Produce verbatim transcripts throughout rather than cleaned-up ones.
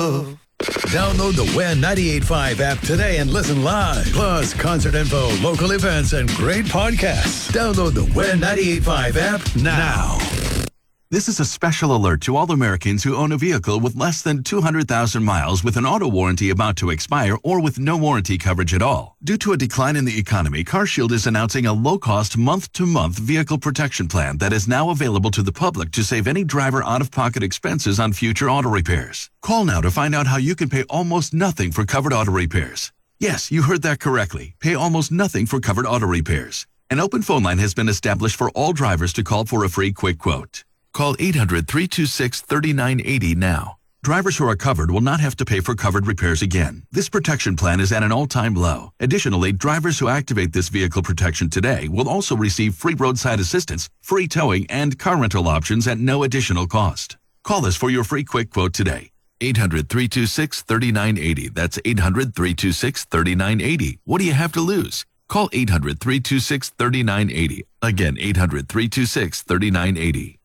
love. Download the W I N ninety-eight point five app today and listen live. Plus, concert info, local events, and great podcasts. Download the W I N ninety-eight point five app now. This is a special alert to all Americans who own a vehicle with less than two hundred thousand miles with an auto warranty about to expire or with no warranty coverage at all. Due to a decline in the economy, CarShield is announcing a low-cost month-to-month vehicle protection plan that is now available to the public to save any driver out-of-pocket expenses on future auto repairs. Call now to find out how you can pay almost nothing for covered auto repairs. Yes, you heard that correctly. Pay almost nothing for covered auto repairs. An open phone line has been established for all drivers to call for a free quick quote. Call eight hundred, three two six, three nine eight zero now. Drivers who are covered will not have to pay for covered repairs again. This protection plan is at an all-time low. Additionally, drivers who activate this vehicle protection today will also receive free roadside assistance, free towing, and car rental options at no additional cost. Call us for your free quick quote today. eight hundred, three two six, three nine eight zero. That's eight hundred, three two six, three nine eight zero. What do you have to lose? Call eight hundred, three two six, three nine eight zero. Again, eight hundred, three two six, three nine eight zero.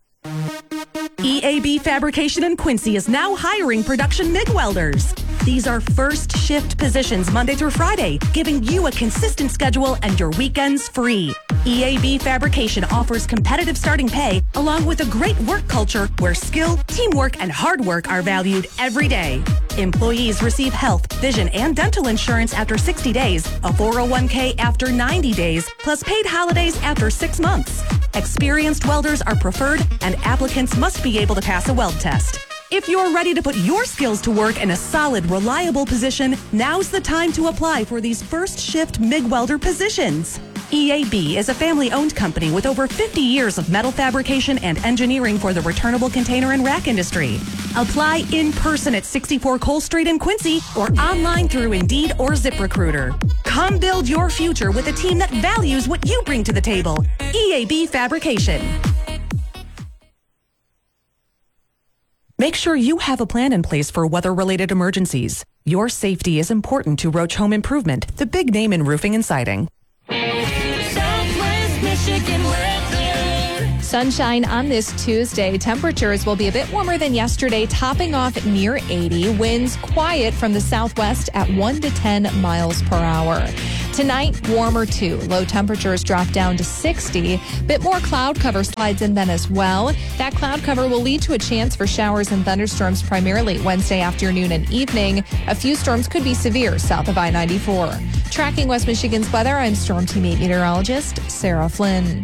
E A B Fabrication in Quincy is now hiring production MIG welders. These are first shift positions Monday through Friday, giving you a consistent schedule and your weekends free. E A B Fabrication offers competitive starting pay along with a great work culture where skill, teamwork, and hard work are valued every day. Employees receive health, vision, and dental insurance after sixty days, a four oh one k after ninety days, plus paid holidays after six months. Experienced welders are preferred, and applicants must be able to pass a weld test. If you're ready to put your skills to work in a solid, reliable position, now's the time to apply for these first shift MIG welder positions. E A B is a family-owned company with over fifty years of metal fabrication and engineering for the returnable container and rack industry. Apply in person at sixty-four Cole Street in Quincy or online through Indeed or ZipRecruiter. Come build your future with a team that values what you bring to the table. E A B Fabrication. Make sure you have a plan in place for weather-related emergencies. Your safety is important to Roach Home Improvement, the big name in roofing and siding. Southwest Michigan weather. Sunshine on this Tuesday. Temperatures will be a bit warmer than yesterday, topping off near eighty. Winds quiet from the southwest at one to ten miles per hour. Tonight, warmer too. Low temperatures drop down to sixty. Bit more cloud cover slides in then as well. That cloud cover will lead to a chance for showers and thunderstorms primarily Wednesday afternoon and evening. A few storms could be severe south of I ninety-four. Tracking West Michigan's weather, I'm Storm Team eight meteorologist Sarah Flynn.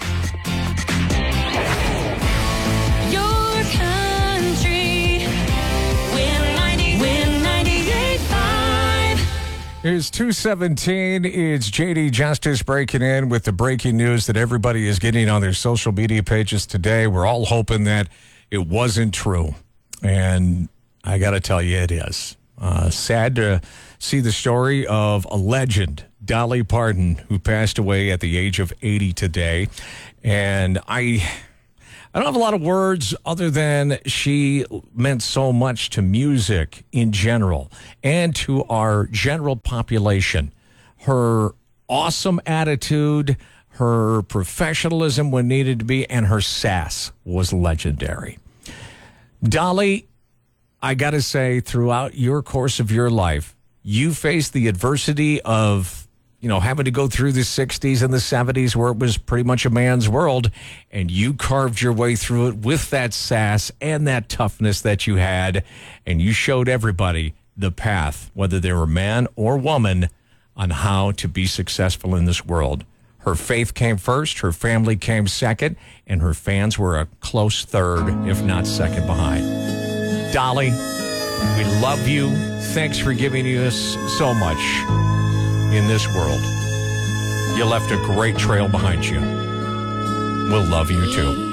It's two seventeen. It's J D Justice breaking in with the breaking news that everybody is getting on their social media pages today. We're all hoping that it wasn't true. And I got to tell you, it is. Uh, sad to see the story of a legend, Dolly Parton, who passed away at the age of eighty today. And I... I don't have a lot of words other than she meant so much to music in general and to our general population. Her awesome attitude, her professionalism when needed to be, and her sass was legendary. Dolly, I got to say, throughout your course of your life, you faced the adversity of you know, having to go through the sixties and the seventies where it was pretty much a man's world, and you carved your way through it with that sass and that toughness that you had, and you showed everybody the path, whether they were man or woman, on how to be successful in this world. Her faith came first, her family came second, and her fans were a close third, if not second behind. Dolly, we love you. Thanks for giving us so much in this world. You left a great trail behind you. We'll love you too.